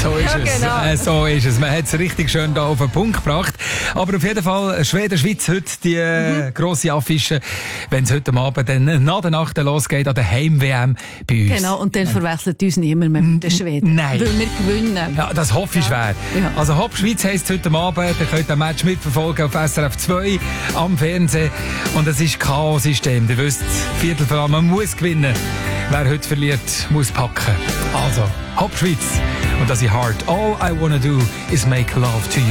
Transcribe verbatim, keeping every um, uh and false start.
So ist Ja, es. genau. Äh, so ist es. Man hat es richtig schön da auf den Punkt gebracht. Aber auf jeden Fall Schweden-Schweiz heute die äh, Mhm. grosse Affische, wenn es heute Abend dann nach der Nacht losgeht an der Heim-W M bei uns. Genau, und dann verwechselt uns niemand mehr mit den Schweden. Nein. Weil wir gewinnen. Ja, das hoffe ich schwer. Ja. Also Hopp Schweiz heisst heute Abend, ihr könnt ein Match mitverfolgen auf S R F zwei am Fernsehen. Und es ist Chaos-System. Ihr wisst, Viertelfinale, man muss gewinnen. Wer heute verliert, muss packen. Also, Hopp Schweiz. Und das ist hard. All I wanna do is make love to you.